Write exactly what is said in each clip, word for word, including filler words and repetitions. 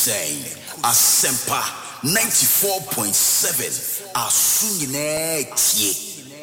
say Asempa ninety-four point seven Asunyine tie.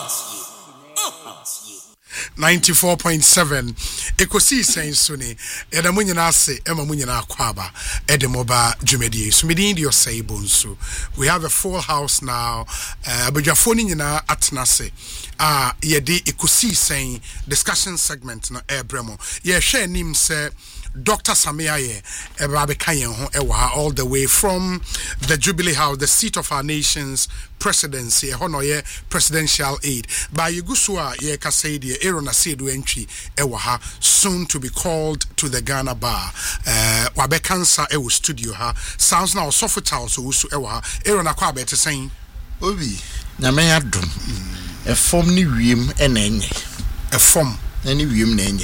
Uh-huh. ninety-four point seven Ekosi saying Suni Eda Munyana se Emma Munyana Kwaba Edemoba Jumedi Sumidin dio say bonsu. We have a full house now. Uh Abujafoni na atnase. Ah yedi Ekosi saying discussion segment na air bremo. Ye share nim se Doctor Samiaye Ebabe Kayen Ewa all the way from the Jubilee House, the seat of our nation's presidency, Honoye presidential aid. By Yugusua Ye Kasaidi, Aaron Asedu entry Ewa soon to be called to the Ghana bar. Uh Wabekansa Ewo studio ha. Sounds now Sofotal so Usu Ewa Aaron Akwabe to saying Obi Namaya dum a form ni wiem enenye. A form any wiem nenye.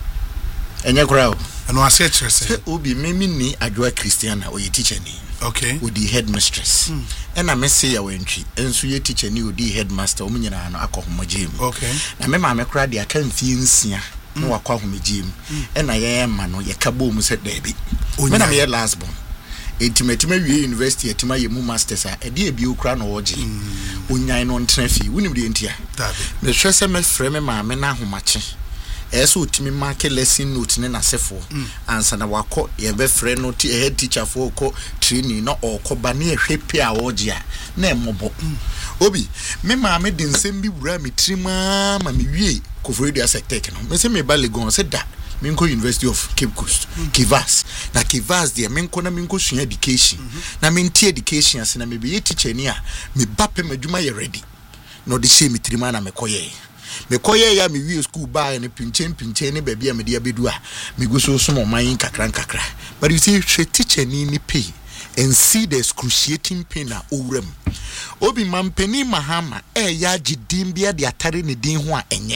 Enya crowd. And I said, "Say, Obi, maybe ni adwa Christiana or ye teacher ni." Okay. With the headmistress. Mm. And I may say your entry. And so ye teacher ni with the headmaster. Omi na ano ako humajim. Okay. Na me ma me kura di akan fiinsia. No ako humajim. And I am man no ye kabo mu set baby. Me na me ye last born. Intimate me we university etima ye mu masters a e de ebi okra no oje. Onyan no ntrefi. Wunim de ntia. Dabi. Me hwese me frɛ me ma me na homache. Eso timi mark lesson note ne nasefo ansa na wako ye be frɛ no ti head teacher for ko training no okoba ne ehwe pe a oje a na emobo obi me ma me de nsem bi wura me trima ma me wie Koforidia sector no me se me ba Legon se da me nko University of Cape Coast Kivas na Kivas de me nko na me nko sua education na me ntie education ase na me be teacher ni a me ba pe madwuma ye ready no de she me trima na me koye me koye ya me wi school ba ne pinchen pinchen ne baabi a me de abedu a me go so so man kakra kakra but you see she teacher ni ni pay and see the excruciating pain na owram obi mampeni mahama e ya gidim bia de atare ne din ho a enye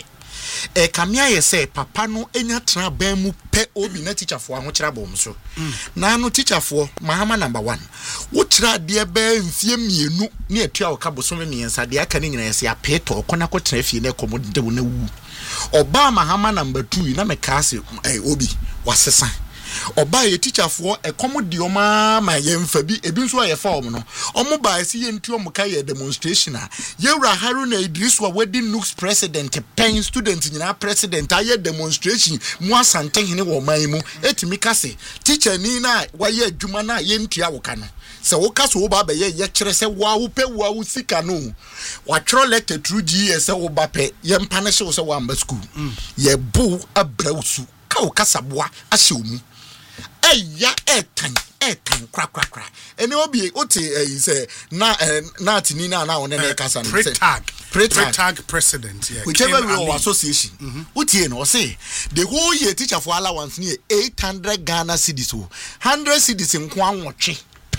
e kamia ye say papa no enya tra ban mu pe obi na teacher fo aho kira bom so na no teacher fo mahama number one wo kira de be mfie mienu ne atua wo ka boso me miensa de aka ne nyina yesi apeto okona ko tra fie na komo de wo na wu oba mahama number two na me ka se eh obi wasesa oba ye teacher for e komo di oma ma ye mfa bi ebi nso aye fa om no omo ba esi ye nti omo ka ye demonstration a ye wura Haruna Idris wa wedding nooks president pen student nyina president aye demonstration mu asante hene wo man mu etimi ka se teacher ni na wa ye adwuma na ye ntua wo ka no se wo ka so wo ba ba ye ye kire se wa wo pe wa wo sika no wa tro letter through G S wo ba pe ye mpane se wo se wa amba school ye bu abrausu ka wo kasaboa ahye mu eya etan etan kra kra kra ene obi ote eh say na na tini na na one na kasa no say tag tag president yeah whichever we association utie no say the whole year teacher for allowance near eight hundred Ghana cedis o one hundred cedis nko anwotwe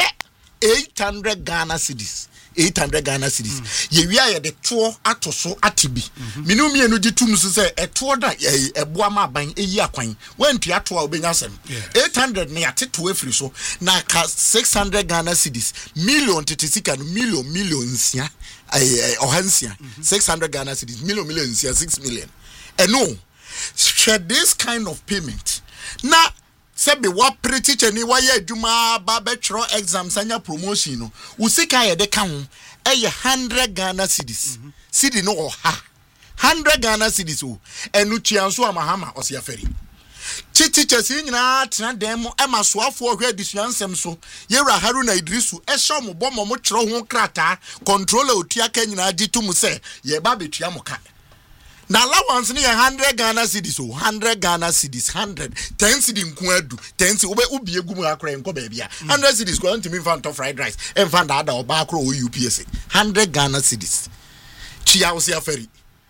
eight hundred Ghana cedis eight hundred Ghana cedis ye wi aye de to atoso atibi minu mi enu gitum so say e to da eboa ma ban eyi akwan wantu ato a obenya sem eight hundred ne ateto afiri so na ka six hundred Ghana cedis million titisika no million million nsia eh ohansia six hundred Ghana cedis million million nsia six million and no share this kind of payment na sebe wa pretty cheni wa ye adwuma ba betro exams anya promotion no usika ye de ka ho e ye one hundred Ghana cedis cedi no o ha one hundred Ghana cedis o enu tuanso amahama osia feri chichi chesi nyina tena dem e masoafo hwe adisuansem so ye wura Haruna Idrisu e hye mo bom mo kyerɛ ho krata controller otua ka nyina gitum se ye ba betua mo ka na allowance ni one hundred Ghana cedis o one hundred Ghana cedis one hundred ten cedi nko adu ten cedi obe ubi egu mu akra enko ba bia one hundred cedis ko ntimi fan to fried rice en fan da da oba akra o U P S one hundred Ghana cedis chia wo se afari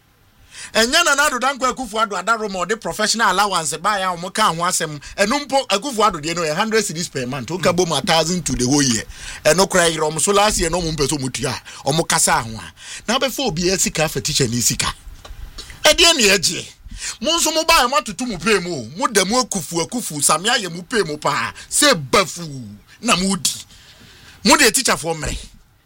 enya na na do danko akufu ado adaro mo de professional allowance ba ya mo ka ho asem enumpo akufu ado de no one hundred cedis per month o ka bo one thousand to the whole year eno kra yiro mo so last year no mo mpeso mutua o mo kasa ho a na be fo obi asika fa teacher ni sika edie ne eje monso mo ba mo atutu mu pe mu mo da mu akufu akufu same aye mu pe mu pa se bafu na mu di mo de teacher for mere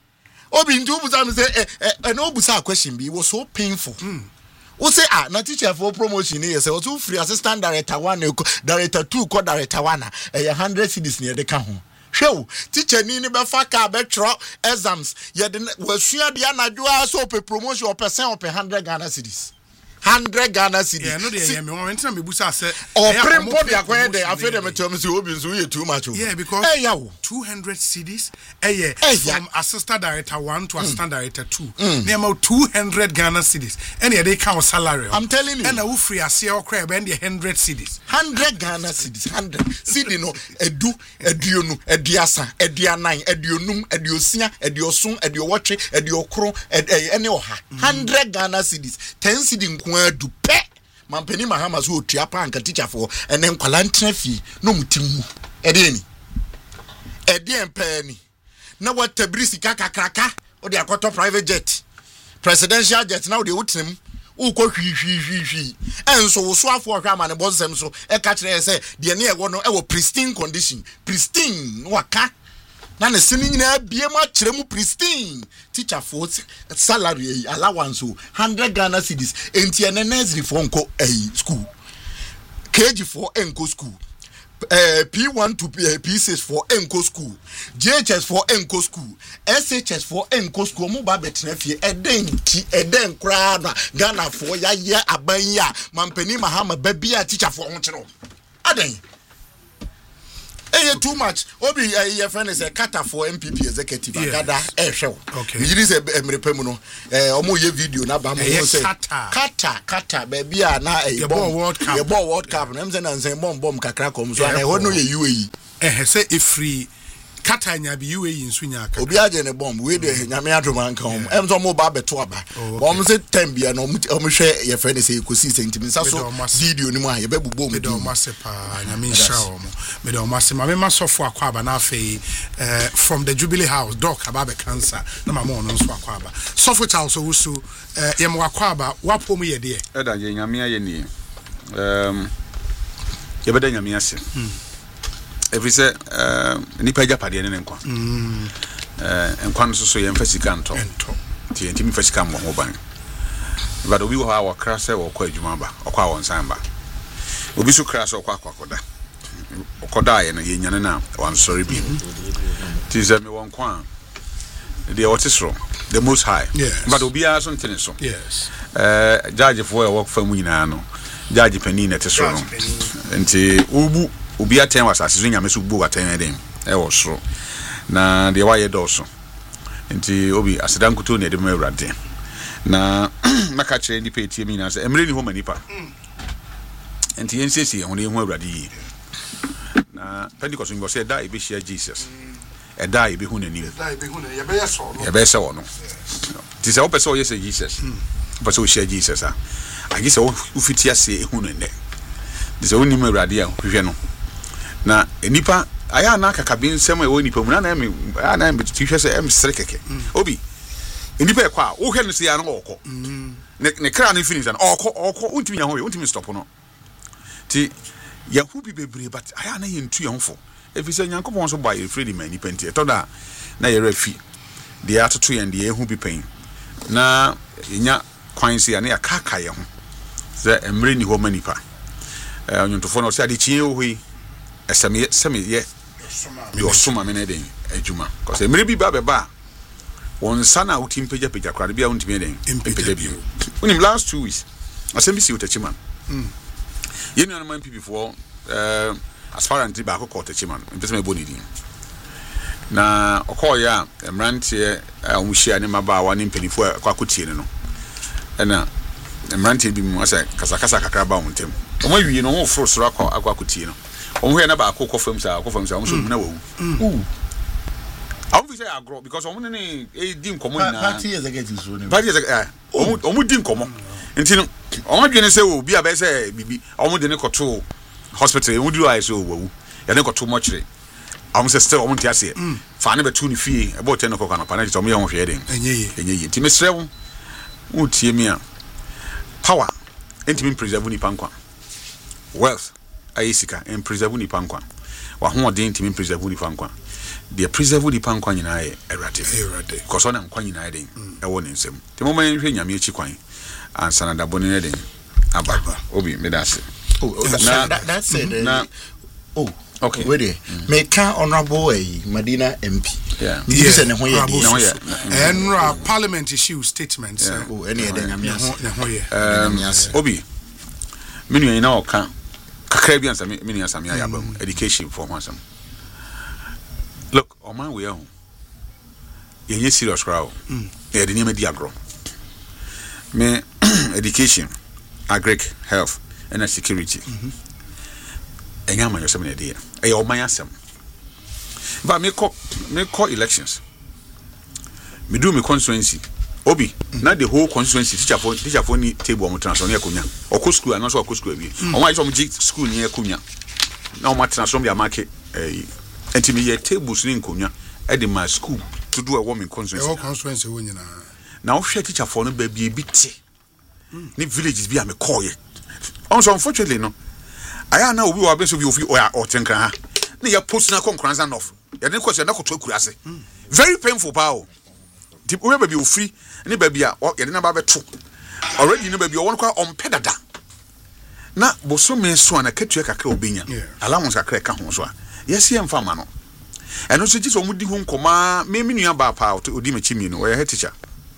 obi nti obusa me say eh no obusa question bi was so painful mm. We say ah na teacher for promotion here say o free assistant director one director two co director one eh one hundred cedis ne de ka ho hwɛ teacher ni ni be fa ka be tro exams ye de wasua de anadwo a so pe promotion or percent or one hundred Ghana cedis one hundred Ghana cedis yeah no dey me want to me busa say or print body akwan dey afei dem tell me say obi nso you too much yeah because hey yawo two hundred cedis eh yeah from assistant director one to assistant director two near about two hundred Ghana cedis and they count salary I'm telling you and na free ase o crab and the one hundred cedis one hundred Ghana cedis one hundred cedi no edu eduonu eduasa eduanan eduonum eduosia eduoson eduowotwe eduokro ene oha one hundred Ghana cedis ten cedi nko adu pe mampeni mahama so otua pa anka teacher for ene nkwala ntena fi no mutimu ede ni ede empa ni na watabiri sika kakraka o de akoto private jet presidential jet na o de wutinem ukọ hwi hwi hwi hwi enso wo so afọ hwa ma ne bonsem so e ka kire se de ne e wo no e wo pristine condition pristine waka na ne sini nyina bie ma kire mu pristine teacher for salary allowance one hundred Ghana cedis enti ene nursery for nko eh school K G for enko school uh, P one to P, uh, P six for enko school J H S for enko school S H S for enko school mo ba betena fie eden ti eden kra na Ghana for ya ya aban ya mampeni mahama ba bia teacher for ho kire aden eh too much obi your friend is a kata for M P P executive agada eh hwe okay you say emrepe mu no eh omo ye video na ba mo say kata kata ba bia na eh bomb world cup ye ball world cup na mze na nsen bomb bomb kakra kom so na ho no ye U A E eh say e free kata nya bi U A E nsu nya aka obi aje ne bomb we de nyame adoma nka hom em so mo ba beto aba bom say ten bia no omo hwe your friend say ekosi sentiment nsa so video ni mu a ye ba bubo mu do mo se pa nyame nsha omo me do mo se ma me ma sofo akwa aba na afei eh from the Jubilee House doc aba be cancer na ma mo no nso akwa aba sofo Charles Owusu eh ye mo akwa aba wapo mu ye de e da je nyame aye ni um ye be da nyame ase every say uh nipa japade ne nkwa mm eh nkwa no so ye mfasika nto nto ti enti mi fasika mo ho ban but obi wo ha wo kra se wo kwa adwuma ba okwa won san ba obi so kra se okwa akwakoda okoda ye no ye nyane na wan sorry bi ti ze me won kwa the otisro the most high yes. But obi a so ntene so yes eh judge for your work for mu nyina no judge pani na tesro no enti obu obi aten wasase so nyame so bu aten eden e wo so na de waye doso enti obi asedan kuto ne de ma awrade na maka kire ni peti mi na se emre ni ho manipa enti yensesi ho ne ho awrade yi na Pentecost ngo se da e be share Jesus e da e be hu nani da e be hu na ye be yeso no ye be se wo no ti se wo pese wo yese Jesus pese wo share Jesus a agi se wo fiti ase hu ne ne ti se wo ni ma awrade a hwehwe no na enipa aya na kakabin nsem e wo nipa mu na na me na me ti hwe se em sere keke obi enipa e kwa wo hwe no se ya no okọ ne ne kra no finish na okọ okọ untimi nya ho ye untimi stop no ti ya hu bi bebre but aya na ye ntu ye hofo efi se nyankopon so ba ye fredi man nipa nti to da na ye rafi de atoto ye de ye hu bi pen na nya kwan se ya na ya kaka ye ho se emre ni ho manipa eh onyontofo no se ade chie ho yi eseme seme ye yo soma me na den adwuma cause emre bi ba be ba won sana utim peja peja kwade bia untimi den peja bi unim last two weeks asem si utachiman mm yenu an man people for uh aspirant ba akọ utachiman mpese me boni din na okoya emrantie omuhia ne maba wa ne mpanifo akwakotie ne no na emrantie bi mu asa kasa kasa kakra ba wontem omo wi no ho fro soro akọ akwakotie no omo na ba akọ fam sa akọ fam sa omo so na wawu uh I want to say agro because omo ne e di nkomo na party executive so ne party executive omo omo di nkomo nti no omo dwene se obi a be se bibi omo de ne koto hospital e wudi why so wawu ya ne koto mochire omo se still omo ntia se fa ne betu ne fie e bo ten ko kana pa na omo ye ho hwe den enye enye nti mesre wo utie mi a power enti preserve ni pankwa wealth ayisika en preserve ni pankwa wa ho de enti preserve ni pankwa de preserve di pankwa nyina ye erade erade because ona nkwa nyina ye den e wo ne nsem te mo man hwe nyame echi kwan ansana da boni ne den aba obi me da se oh that, that's it na oh Okay. Wait there. Me can honorable eh Medina M P. Yeah. You say ne ho ye no yeah. And uh, parliament issue statements. Yeah. Oh, any de nyame ase. Ne ho ye. Um Obi. Me nua ina o kan kakra bi ansa me nua asame ayabam education for one some. Look, on my way home. You're serious crowd. Yeah, the name of the agro. Me education, agric, health, and security. And I'm on your seven idea. I owe my answer. But me call me call elections. Me do me constituency. Obi, not the whole constituency. Teacher for teacher for any table on transfer near Kunya. Or co school and also co school. Or why some school near Kunya. Now my transfer be a market. And to me, a table in Kunya at my school to do a woman constituency. Constituency winning. Now, share teacher for no baby a bit. Ni villages be a me call it. Also, unfortunately, no. I know we are best of you or Tenka. They are posting a concurrence off. You didn't question a to kurase. Very painful power. The baby you free, and the baby or you didn't have a two. Already, no baby, you won't call on pedada. Na boso me so na ketua kakra obenya allowance kakra ka ho so a yes ye mfa ma no eno so ji so mudi ho nkoma me me nua ba pa odi ma chimi no we head teacher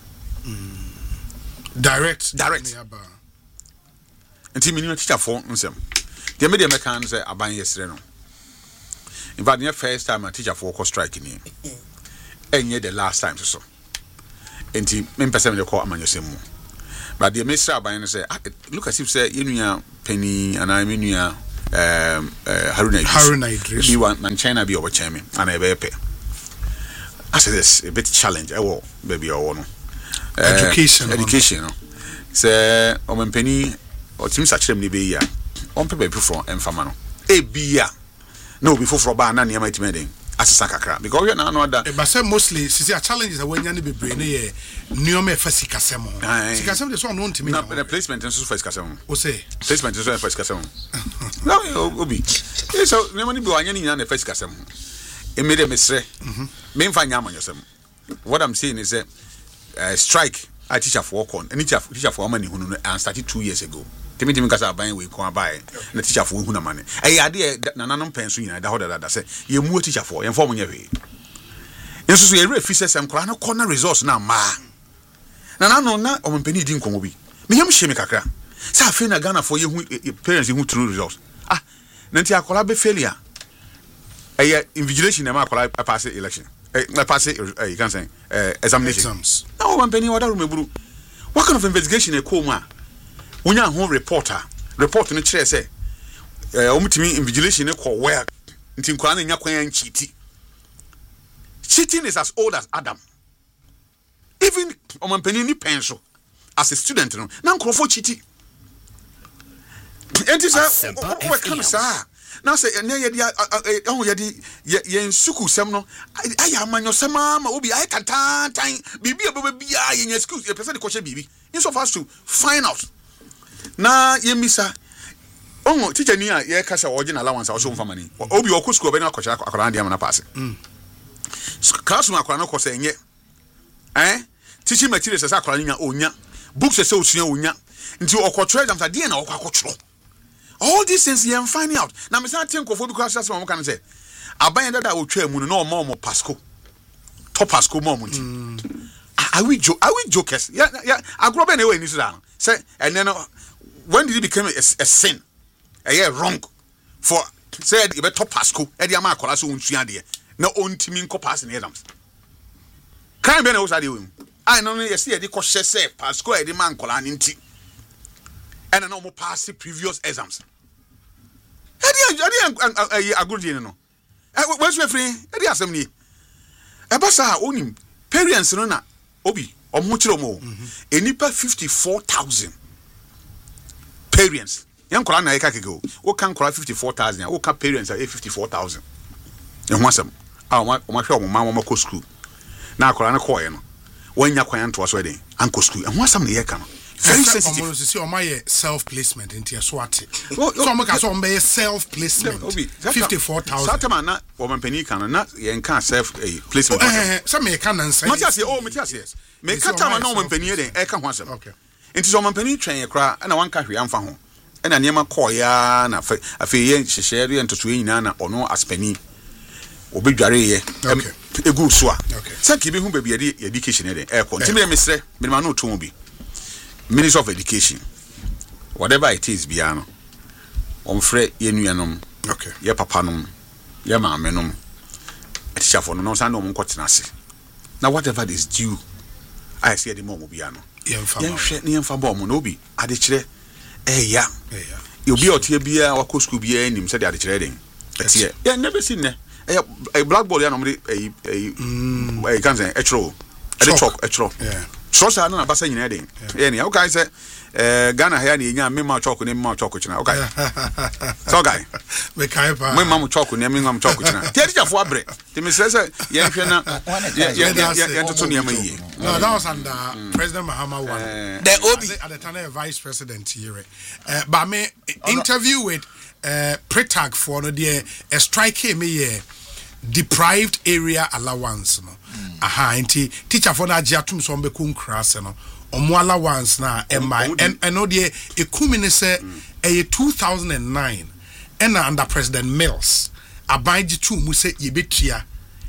direct direct enti me nua teacher for nsem de me de me kan say aban yesre no in fact the first time a teacher for ko strike ni enye the last time so enti me pese me de call amanyosem mu. But the minister aban say look as if say yenuya penny and I mean you um uh, Haruna Haruna Idris be one man China be over chairman and I be pay. I said this a bit challenge I will baby or no education education no say o man penny o tim sachem ni be ya on pe be from emfama no e bia no before for ba na niam itime den asesa kakra because we na no da but say mostly see challenges that when you be brain e nioma fa sikasem sikasem de so no ntimi na the placement nso fa sikasem o say placement nso fa sikasem no obi so nioma ni bi wanya ni na fa sikasem e me de mesre me mfa nya amanyosem what I'm saying is that uh, strike a teacher for work on any teacher teacher for money hunu and started two years ago timi timi kasa ban we kon abai na teacher for hunu mane eh ade na nanom penso nyina da hoda da say ye mu teacher for ye form nya we nso so ye refi sesem kora na corner resource na ma na na no na o mpani di nkon obi me yam hye me kakra say afi na Ghana for ye hu parents hu true results ah na ntia akola be failure eh invigilation na ma akola pass election eh na pass eh you can say eh examination exams na o mpani oda rumeburu what kind of investigation e ko mu a wonya ho reporter report no kire say eh omutimi invigilation e ko where nti nkwa na nya kwan nchiti cheating is as old as Adam. Even omampeni ni penso as a student no na nkrofo cheating enti say o kan sa na say na ye dia ehun ye di ye nsuku sem no aya amanyosem ma obi ay kantan tan bibi e bia ye nya school ye person de ko hye bibi in so fast to find out na ye misa ongo teacher ni a ye kasa oje na allowance a so mfa mani obi okọ school be na akọcha akọra dia na pass mm classroom akọra na ko say nye eh teaching materials say akọra nya onya books say osua onya nti okọtro exam dia na okọtro all these things you find out na me say think of obi class say mo kan say aban dada otwa mu no na omo omo pasco top pasco mo mo nti are we jo are we jokers yeah yeah agro be na we ni so da say and then when did it become a, a sin a yeah wrong for say e be top pasco e dia ma akola so onsua de na ontimi nko pass na exams kan be na wo sa de we I no no yes e de ko hye say pasco e de ma nkola ni nti and na mo pass previous exams e dia e dia agro de no e we so free e dia asem ni e ba sa onim parents no na obi omo kire omo enipa fifty-four thousand parents yan kola na yeka keke o kan kola fifty-four thousand o kan parents are fifty-four thousand e ho asem ah o ma hwe o ma ma ko school na kola na ko ye no wanya kwan to aso de anko school e ho asem na yeka no very sensitive omo see o ma ye self placement into so ate so mo ka so o ma ye self placement fifty-four thousand satama na o man pani kan na ye kan self placement eh so me kan na nsan ma tia se o me tia se me ka tama na o man pani de e ka ho asem okay nti so man pani twen ye kra na wan ka hwe amfa ho ɛna nneɛma kɔɔ ya na afei yɛ hyehyɛ yɛ ntoto yɛ nyinaa na ɔno aspani obedware yɛ egu so a sɛ kibi hu baabi yɛ education yɛ den ɛkɔ nti me mesrɛ me ma no to mu bi Minister of Education whatever it is bia no ɔmfrɛ yɛ nuanom yɛ papa nom yɛ maame nom atichafo no no san no nkɔtena ase na whatever is due I see the mom bia no yɛhwɛ ne yɛmfa bɔ mo no obi adekyerɛ ɛya obi a ɔte bia wakɔ school bia anim sɛ de adekyerɛ den ɛteɛ yɛ never seen ne ɛyɛ blackboard ya no mde ɛyi ɛyi ɛyi kan sɛ ɛkyerɛ ɛde chalk ɛkyerɛ so sa na basa nyina den yɛ ne okay sɛ eh Ghana ha ya ne nya me ma chalk ne ma chalk kyina okay so guy me kai pa me ma mo chalk ne me ma mo chalk kyina te ade jafo abre te me sɛ sɛ yɛ hwɛ na yɛ yɛ toto ne ma yie no that was under mm. President Mahama one uh, the obi at the time vice president here uh, but me interview with uh, Pretag for no there a strike me here deprived area allowance no mm. aha nti teacher for na agiatum so mbeku nkra no omo allowance na emma and and no dey ekumi ne say e two thousand nine and under President Mills abanji tu mu say yebetua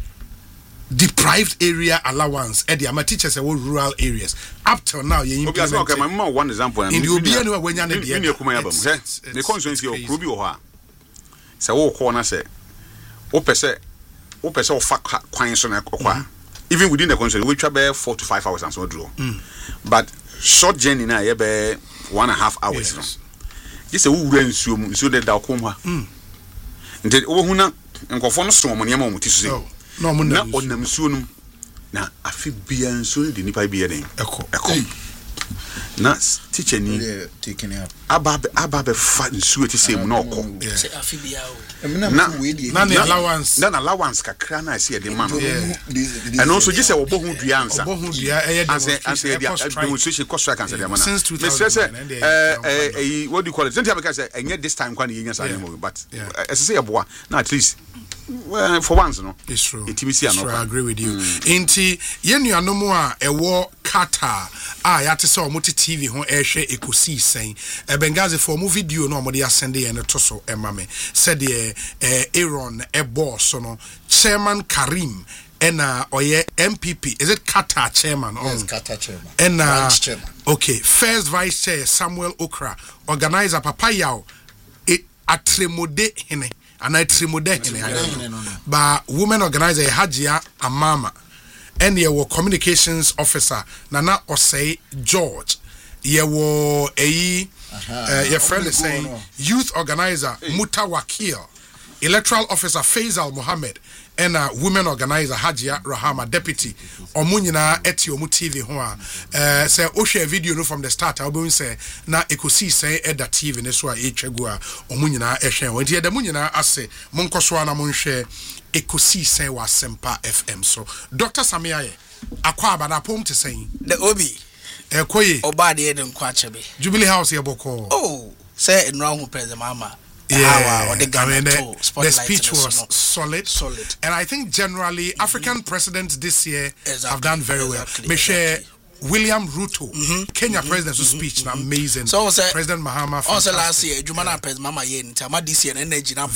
deprived area allowance e dey ama teachers e rural areas up till now you implement okay my mama one example in the obi anu wanya na dey me ekuma yabam he me constituency o kuro bi wo ha say wo ko na say wo pese wo pese wo fa kwan so na kokwa even within the constituency we travel four to five hours and so draw mm. but short journey na ye be one and a half hours no just say wo wura nsuo mu nsuo de da kom ha nti wo hu na nkofo no so mo niam mo ti so no mo na onam nsuo no na afi bia nsuo de nipa bia den eko eko na teacher ni taking up aba aba be fa nsuo ti say mu na okọ say afi bia o na na allowance na allowance kakra na say de man and also just say wo bohu dua ansa bohu dua e demonstration demonstration cost strike ansa de man since two thousand nine eh eh what do you call it since because enye this time kwa na yenya sa mo but as say eboa na at least well, for once no it's true it is here no I agree with you enti yenuanom a ewo Qatar a yate se omote T V ho ehwe ekosi sen e Benghazi for mo video no omode asende ye ne to so ema me said eh Aaron e boss no Chairman Karim ena oye M P P is it Qatar chairman yes on Qatar chairman ena vice chairman okay first vice chair Samuel Okra organizer Papa Yao it atremode hene and I trimode but women organizer Hajia Amama and ye were communications officer Nana Osei George ye were a uh, your friend is saying youth organizer Muta Wakil electoral officer Faisal Mohammed and a women organizer Hajia Rahama deputy omunyina eti omu T V ho a eh say o share video no from the start I will say na ekosi say e da T V ne so a e twegu a omunyina e hwe won ti e da munyina ase monkoso na monhwe ekosi say wa Sempa F M so Doctor Samiaye akwa aba na pom te say the obi e koye oba de de nkwa chebe Jubilee House ye boko oh say enra hu president mama yeah, or the, I mean, the, the speech was no. solid, solid, and I think generally mm-hmm. African presidents this year exactly. have done very exactly. well. Me share exactly. William Ruto, mm-hmm. Kenya mm-hmm. president's mm-hmm. speech, mm-hmm. amazing. So also, President Mahama. Also last year, Jumana President Mama Yen, Tama this year, energy now.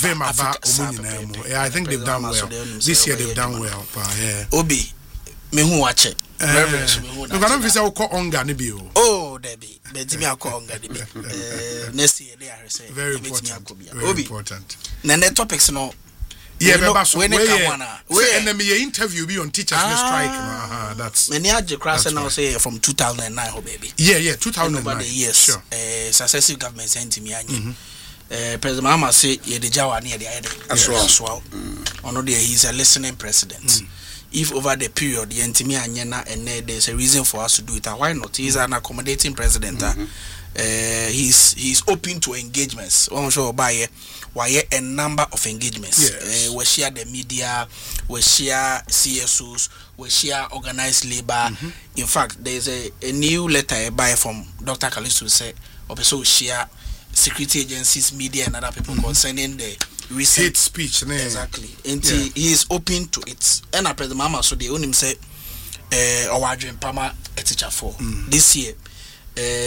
Yeah, I think they've done well. This year they've done well. Yeah. Obi, me who watch it. Reverence me who. No, I don't think so. Call Onga Nibio. Oh, Debbie, but me I call Onga Nibio. Next year they are saying very important. Very Obi. important. Then the topics no. Yeah, but so when we and then me interview be on teachers ah, strike. Uh-huh, that's many aje class now say from two thousand nine oh baby. Yeah, yeah, two thousand nine. Over the years, sure. Uh, successive government sent me anyi. Uh, President Mahama say ye de jawa near the ide. As well. As well. Ono there he's a listening president. Mm. If over the period the ntimi anye na and there's a reason for us to do it, why not? He's an accommodating president. Mm-hmm. Uh, he's he's open to engagements. One show by why a number of engagements. Yes. Uh, we share the media, we share C S Os, we share organized labor. Mm-hmm. In fact, there's a, a new letter I buy from Doctor Kalisto say, also share security agencies, media, and other people mm-hmm. concerning the recent hate speech. Ne? Exactly, and yeah. he, he is open to it. And I President Mama so they own him say, uh, our dream Pama a teacher for mm. this year. Uh,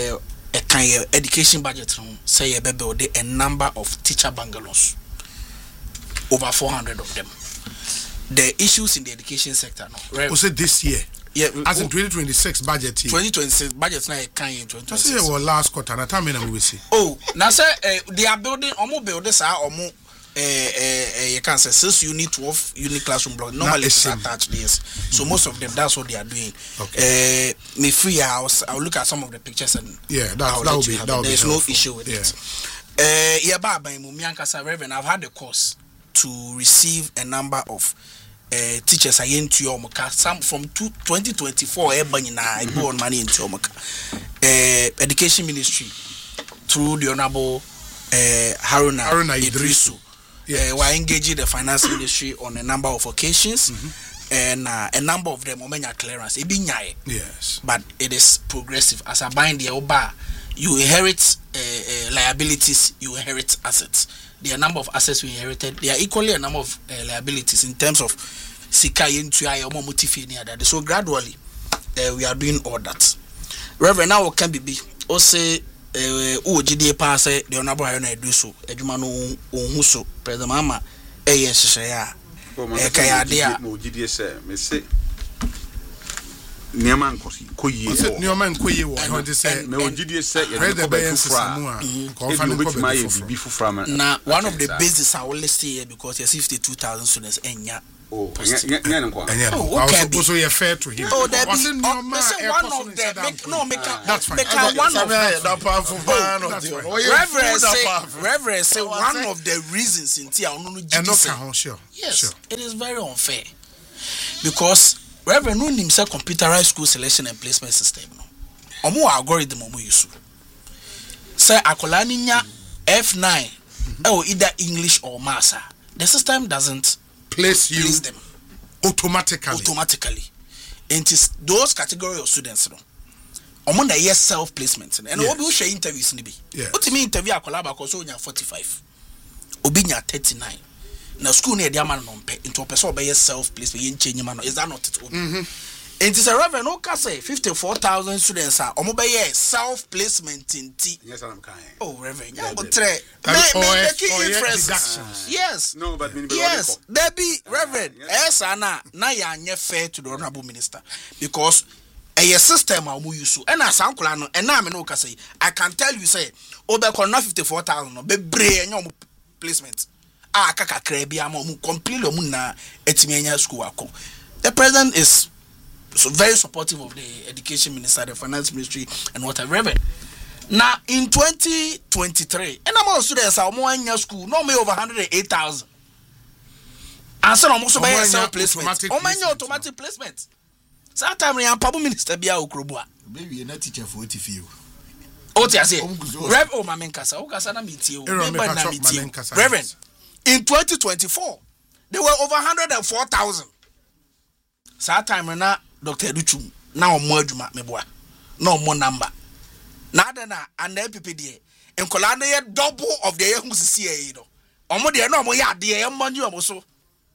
a kind of education budget room say a build a number of teacher bungalows, over four hundred of them. The issues in the education sector now. Right? Was it this year? Yeah, as in twenty twenty-six budget. twenty twenty-six budget now kind in twenty twenty-six. I say well last quarter. Na time na we see. Oh, now say uh, they are building. Omo build this are omo. Uh, uh, you can say six unit, twelve unit classroom block. Normally it's attached. Yes. So most of them, that's what they are doing. Okay. Uh, me free house. I'll look at some of the pictures and yeah, that that will be. That There's be no issue with yeah. it. Uh, yeah, but by Mumiankasa Reverend, I've had the course to receive a number of uh, teachers. I into your some from twenty twenty-four. Everybody now I go on money into your uh, education ministry through the honorable uh, Haruna, Haruna Idrisu. Yes. Uh, we're engaging the finance ministry on a number of occasions, mm-hmm. and uh, a number of them omenya clearance. It be nyai. Yes, but it is progressive. As a bind the oba, you inherit uh, uh, liabilities, you inherit assets. There are a number of assets we inherited. There are equally a number of uh, liabilities in terms of sika into ya omo motifi ni ada. So gradually, uh, we are doing all that. Reverend, now can be o say. Eh o gidi pa say the honorable Haruna Idrisu adwuma no ohun so president mama eh ye hyehyɛ ya eh kaya de a mo gidi say me say niam ankosi koyie o niam ankoyie wo ho de say me o gidi say ye de be fufra ko fa no ko be fufra ma na one of the bases I will list here because there's fifty-two thousand students enya. Oh, yeah, yeah, no, oh, okay. Also, you're fair to him. Oh, that was one of the no, make that's fine. Make one of that powerful man of the Reverend say, Reverend say one of the reasons in Tia Onono sure. Yes, sure. It is very unfair because Reverend no himself computerized school selection and placement system. No, omo algorithm omo use. Say akola ni nya F nine, oh either English or Maths. The system doesn't. Place you place them automatically. Automatically. And it is those category of students. No. Omo na yes self placement. And yes. Obi will share interviews ni bi. Yes. What me interview akola ba koso nya forty-five. Obi nya thirty-nine. Na school na e dey man no mpe. Into person obe yes self placement yen change man no. Is that not it? Mhm. And it is a reverend no ka say fifty-four thousand students are omo be yes self placement in T. Yes, I'm kind. Oh, reverend. Ya go tre. Me me key inferences. Yes. No, but me yes. There be reverend. Yes, ana na ya nye fair to the honorable minister because a system a mu use and as uncle no and na me no ka say I can tell you say obe na fifty-four thousand no be bre enyo placement. Ah kaka kra bia ma mu completely mu na etimi anya school akọ. The president is so very supportive of the education minister, the finance ministry, and whatever. Now in twenty twenty-three, and among students are more in your school, normally over one hundred eight thousand. And some almost by self placement. Oh my automatic placement. Sometimes we are public minister be our Krobua. Maybe you're not teacher for eighty few. Oh, I say, Rev. Oh, Mamenkasa, oh, Kasana meet you. Reverend, in twenty twenty-four, there were over one hundred four thousand. Sometimes na Doctor Duchum now more juma meboa no more number na da na and the N P P D in Kolanda ye double of the year who see e do omo de no mo ya de e mo nyi omo so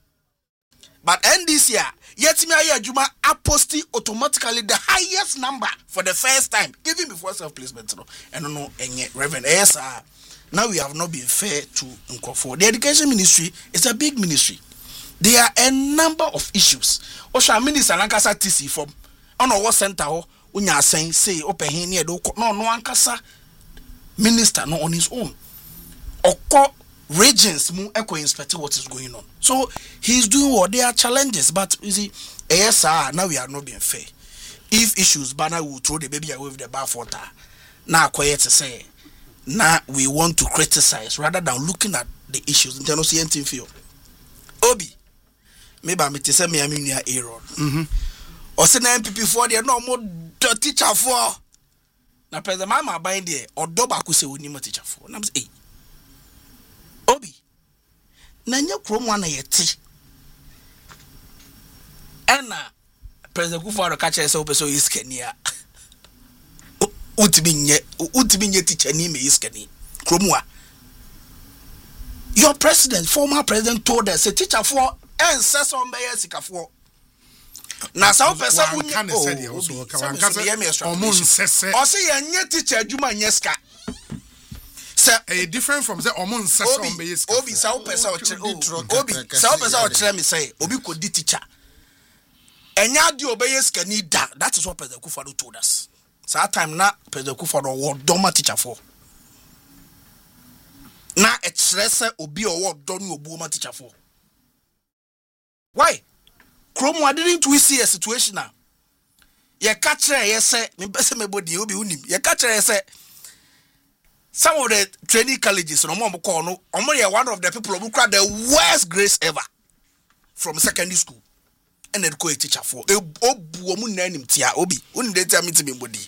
but N D C yet me aye adwuma aposti automatically the highest number for the first time even before self placement no and no enye reverend yes ah now we have not been fair to Nkofo. The education ministry is a big ministry. There are a number of issues. Osha minister Lankasa T C from on our center ho unya saying say open here near do no no ankasa minister no on his own. Oko regions mu echo inspect what is going on. So he's doing what there are challenges, but you see, yes sir, now we are not being fair. If issues banner will throw the baby away with the bath water. Now quiet to say now we want to criticize rather than looking at the issues in terms of anything feel. Obi maybe I'm to say me I'm in Aaron. Mhm. Or say N P P for there no more teacher for. Na president mama bind there or double ku say we need teacher for. Na say Obi. Na nya krom wan na yeti. Ena president Kufuor ka che say opeso is Kenya. Utimi nye utimi nye teacher ni me is Kenya. Kromwa. Your president, former president told us a teacher for and says on by Sika for. na sa wo pesa wo kan say dey also ka wan ka say omo nsese o say yenye teacher adwuma nyeska say e different from say omo nsese on be yeska obi sa wo pesa o kire obi sa wo pesa o kire me say obi ko di teacher enya di obeye ska ni da. That is what President Akufo-Addo told us. So that time na President Akufo-Addo wo doma teacher for na e kire say obi o wo do ni obuoma teacher for. Why? Kromo, didn't we see a situation now? Ye catch ye say, me pese me body obi unim. Ye catch ye say, some of the training colleges, no more call no, only one of the people who cried the worst grace ever from secondary school, and then go a teacher for. Obu woman name tia obi. Unim de tell me to me body.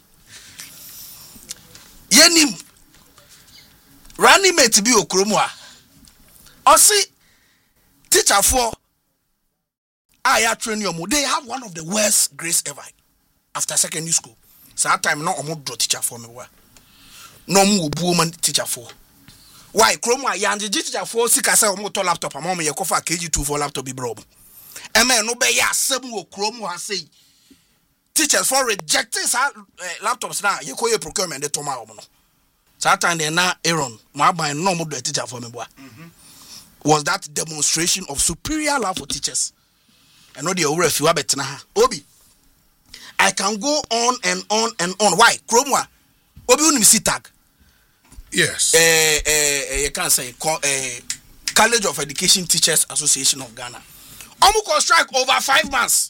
Ye nim. Rani me to be o Kromo. O see teacher for. I are training you. They have one of the worst grades ever after secondary school. So that time, no omo draw teacher for me. No more woman teacher for. Why? Kromo yanji teacher for sika say omo to laptop. Mama ye kofa K G two for laptop be bro. Eme no be ya asem wo Kromo ha say teachers for rejecting sa laptops na ye ko ye procurement de toma omo no. So that time they na Aaron my buy no more do teacher for me boy. Was that demonstration of superior love for teachers? I know the over if you have it now. Obi, I can go on and on and on. Why? Kromwa. Obi unim si tag. Yes. Eh, eh, you can't say eh, College of Education Teachers Association of Ghana. Omuko strike over five months.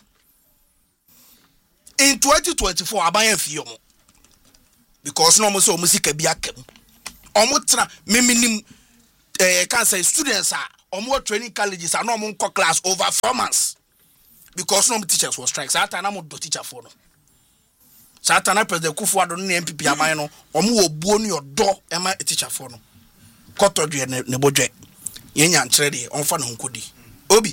In twenty twenty-four, abayen fiyomo. Because no mo so musika bi akem. Omo tra meminim eh can't say students are omo training colleges are no mo class over four months. Because no teachers was strike. Satana mo do teacher for no. Satana President Akufo-Addo no M P P aban no, omo obuo no yodo e ma teacher for no. Koto dwe ne bodwe. Yenya nkyere de onfa no nkodi. Obi.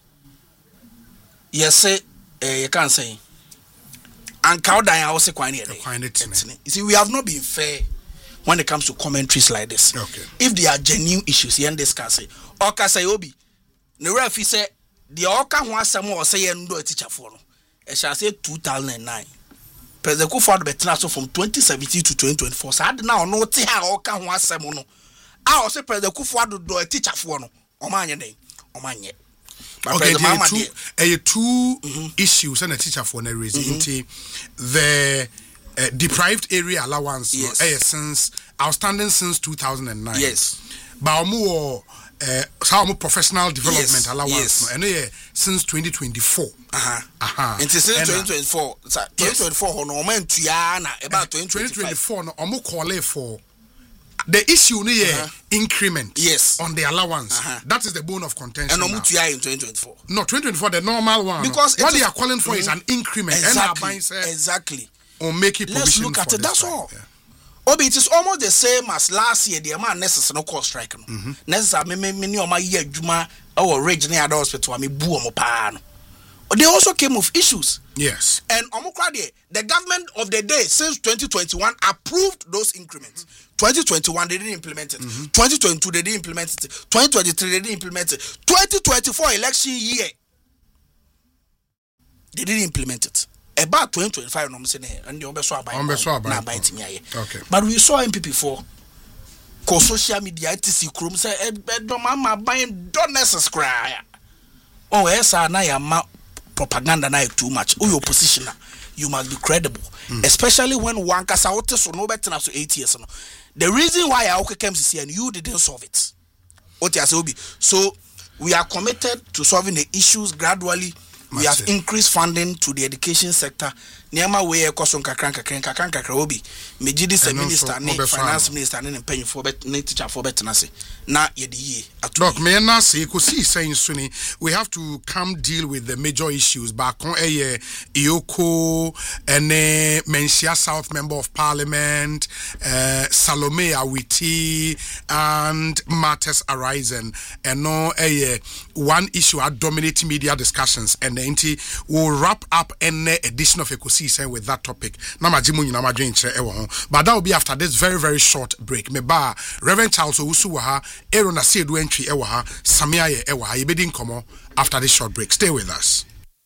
Yes say eh you can say. Anka odan a wo se kwan ne de. You see, we have not been fair when it comes to commentaries like this. Okay. If there are genuine issues, you discuss it. Oka say Obi. Ne refi say the Oka ho asem o say ye ndo teacher for no. E shall say two thousand nine. President Akufo-Addo betena so from twenty seventeen to twenty twenty-four. So ad now no te ha Oka ho asem no. Ah o say President Akufo-Addo do teacher for no. O ma anye den. O ma anye. Okay, there are two, uh, two mm-hmm. issues and a teacher for no reason. Mm-hmm. The uh, deprived area allowance yes. no, uh, since outstanding since two thousand nine. Yes. But more uh, some professional development yes. allowance yes. no, and uh, since twenty twenty-four. Uh-huh. Uh-huh. And since twenty twenty-four, twenty twenty-four no man tuyana about twenty twenty-four no omo call for the issue no uh-huh. increment yes. on the allowance. Uh-huh. That is the bone of contention. And omutuya in twenty twenty-four. No, twenty twenty-four the normal one. Because what they are calling for mm-hmm. is an increment. Exactly. And exactly. Or make it Let's look at it. That's time. all. Yeah. Obi, it is almost the same as last year. The man necessary no call strike. No. Mm-hmm. Necessary me me me o ma year juma our regional other hospital me bu omo pa no. They also came with issues. Yes. And Omukrade, the government of the day since twenty twenty-one approved those increments. Mm-hmm. twenty twenty-one, they didn't implement it. Mm-hmm. twenty twenty-two, they didn't implement it. twenty twenty-three, they didn't implement it. twenty twenty-four election year, they didn't implement it. About twenty twenty-five, no, and the okay. But we saw M P P for cause social media, T C Chrome say, "Mama buying don't necessary." Oh, yes, I na propaganda na too much. Oh, your position, you must be credible, mm. especially when one kasa ote so no better than so eight years. No, the reason why I okay came to see and you didn't solve it. So we are committed to solving the issues gradually. We have increased funding to the education sector. Niama we ekoso nkakran kakran kakran kakra obi. Mejidi se minister ne finance minister ne penny for bet ne teacher for bet na se. Na ye de ye. Look, me na say ko see saying suni we have to come deal with the major issues. Back on eh Iyoko ene Mensia South Member of Parliament, uh, Salome Awiti and matters arising. And no eh one issue are dominating media discussions and we'll wrap up any edition of Ekosi with that topic. But that will be after this very, very short break. Meba Reverend Charles Owusu-Waha, Aaron Asiedu entry Ewaha, Samia Ewaha, Ibedin Komo after this short break. Stay with us.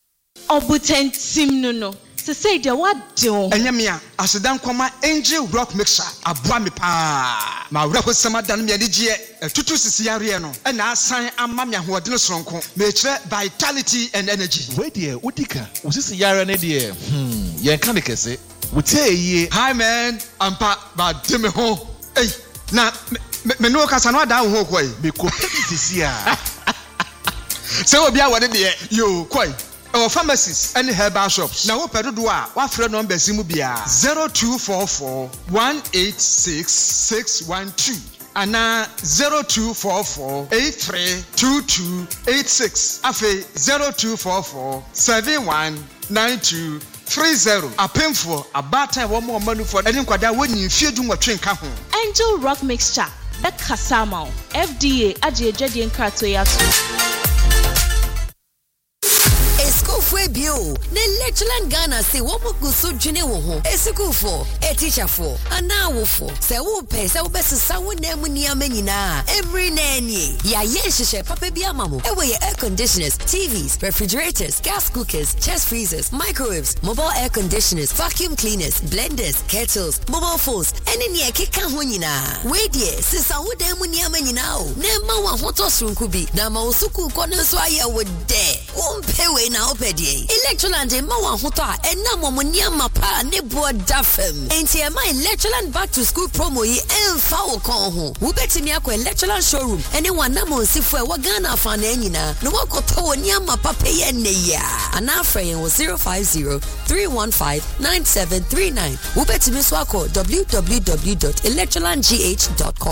obutentim no no. Se say de what do? Enyamia, asedan kwama Angel Rock Mixer, aboa me pa. Ma wura ko sama dan me adigye, etutu sisi yare no. E na asan amma me ahoɔden soronko. Me kire vitality and energy. Wait there, udika. Usisi yare ne de. Hmm, yen kan de kese. Wote yi. Hi man, ampa ba de me ho. Hey, na me no kasa no da ho koi. Me ko sisi a. Se obi a wode de yo koi. Our pharmacies and herbal shops. Now, what do I? What friend number Zimubia zero two four four one eight six six one two and now zero two four four eight three two two eight six. Afe zero two four four seven one nine two three zero. A painful a bata one more money for any quada when you fear doing what train come. Angel Rock Mixture. The Kasama F D A Ajay Jadian Kratoyatu. Fwe bio ne Lectureland Ghana se wo mogu so dwene wo ho esikufo e teacher fo ana wo fo se wo pe se wo besesa wo na mu nia manyina every nanny ya ye hyehyɛ papa bi amamo e we air conditioners, T Vs, refrigerators, gas cookers, chest freezers, microwaves, mobile air conditioners, vacuum cleaners, blenders, kettles, mobile phones ene ne ekeka ho nyina we die sesa wo da mu nia manyina o na ma wa hoto sonku bi na ma wo suku ko no so aye wo de wo mpe we na ope Electroland ma wa hoto a ena momonia mapa ne bo dafem enti e ma Electroland back to school promo yi emfa wo kon ho wo betimi akọ Electroland showroom ene wana mo sifo e wa Ghana fa na anyina no wakoto woni amapa peye ne ya ana afren wo zero five zero three one five nine seven three nine wo betimi so akọ w w w dot electroland g h dot com